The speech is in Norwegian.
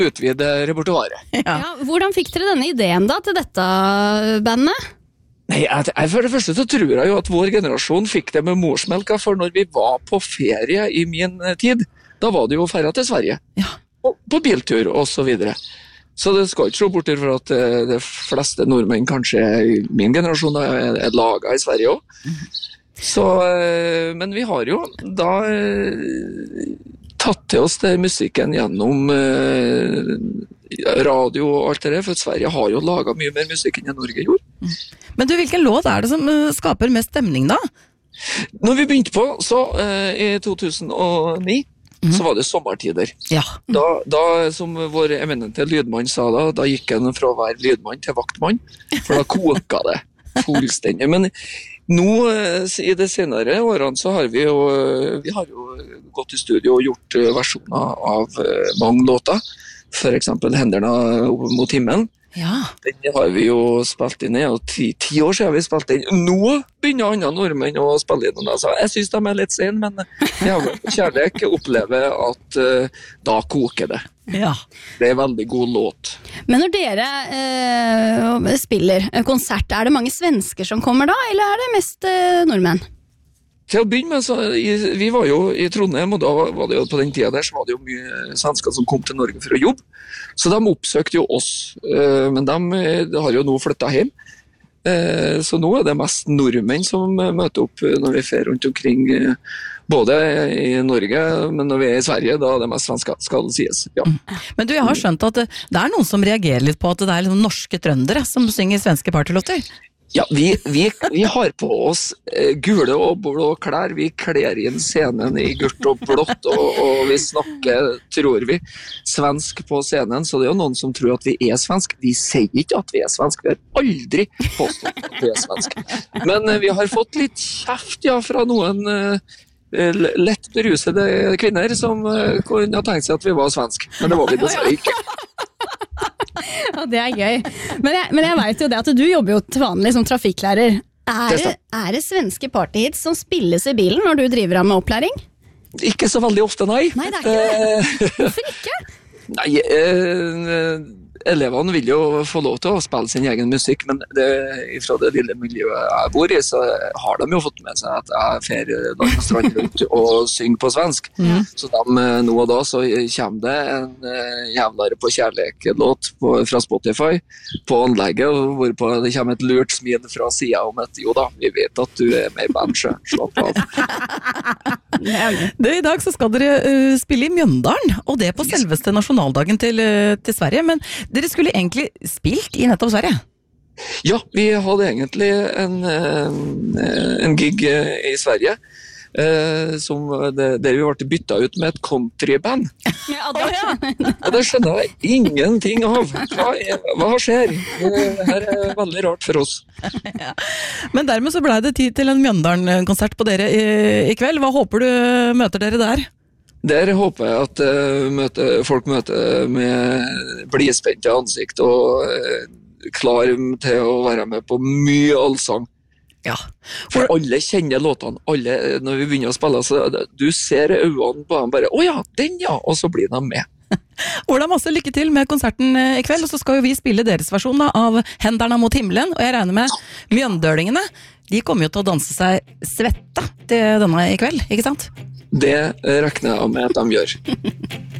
utvide repertoaret. Ja, hvordan fikk dere denne ideen da til dette bandet? Nei, for det første så tror jeg jo at vår generasjon fikk det med morsmelka, for når vi var på ferie i min tid, da var det jo ferdig til Sverige. Ja. På biltur og så videre. Så det skal ikke se bort for at de fleste nordmenn kanskje i min generasjon er laget i Sverige også. Så, men vi har jo da tatt til oss det musikken gjennom radio og alt det der, for Sverige har jo laget mye mer musikk enn Norge gjorde. Men du, hvilken låt er det som skaper mest stemning da? Når vi begynte på, så i 2009, så var det sommertider. Ja. Da, som vår eminente lydmann sa da gikk han fra å være lydmann til vaktmann, for da koka det fullstendig. Men nå, i de senere årene, så har vi har jo gått i studio og gjort versjoner av mange låter. For eksempel Hendene mot himmelen. Ja. Den har vi jo spilt inn i, og 10 år siden har vi spilt inn. Nå begynner andre nordmenn å spille inn den. Altså. Jeg synes de er litt sen, men kjærlighet opplever at da koker det. Ja. Det er en veldig god låt. Men når dere spiller konsert, er det mange svensker som kommer da, eller er det mest nordmenn? Til å begynne med, så, vi var jo i Trondheim, og da var det jo på den tiden der, så var det jo mye svensker som kom til Norge for å jobbe. Så de oppsøkte jo oss, men de har jo nå flyttet hjem. Så nå er det mest nordmenn som møter opp når vi fer rundt omkring, både i Norge, men når vi er i Sverige, da er det mest svensker, skal det sies. Ja. Men du, jeg har skjønt at det er noen som reagerer litt på at det er liksom norske trøndere som synger svenske partylåter. Ja, vi har på oss gule og blå klær, vi kler inn scenen i gult og blått, og vi snakker, tror vi, svensk på scenen, så det er jo noen som tror at vi er svensk. Vi sier ikke at vi er svensk, vi har aldri påstått at vi er svensk. Men vi har fått litt kjeft, ja, fra noen lett berusede kvinner som kunne ha tenkt seg at vi var svensk, men det var vi dessverre ikke. Ja, det er gøy. Men jeg vet jo det at du jobber jo til vanlig som trafikklærer. Er det svenske partyhits som spilles i bilen når du driver av med opplæring? Ikke så veldig ofte, nei. Nei, det er ikke det. Hvorfor ikke? Nei, elevene vil jo få lov til å spille sin egen musikk, men fra det lille miljøet jeg bor i, så har de jo fått med seg at jeg fer land og strand rundt og synger på svensk. Så nå og da så kommer det en jævlare på kjærlighet-låt fra Spotify på anlegget, hvorpå det kommer et lurt smil fra siden om at jo da, vi vet at du er med i band, slapp av. I dag så skal dere spille i Mjøndalen, og det på selveste nasjonaldagen til Sverige, men dere skulle egentlig spilt i nettopp Sverige? Ja, vi hadde egentlig en gig i Sverige, der vi ble byttet ut med et countryband. Og det skjønner jeg ingenting av. Hva skjer? Det her er veldig rart for oss. Ja. Men dermed så ble det tid til en Mjøndalen-konsert på dere i kveld. Hva håper du møter dere der? Der håper jeg at folk møter med blidspente ansikt og klar til å være med på mye allsang. Ja. For alle kjenner låtene, når vi begynner å spille, så du ser øynene på dem bare, «Å ja, den ja!» og så blir de med. Ola, masse lykke til med konserten i kveld, og så skal jo vi spille deres versjon da, av Hendene mot himmelen, og jeg regner med mjøndølingene, de kommer jo til å danse seg svetta til denne i kveld, ikke sant? Det regner jeg med at de gjør.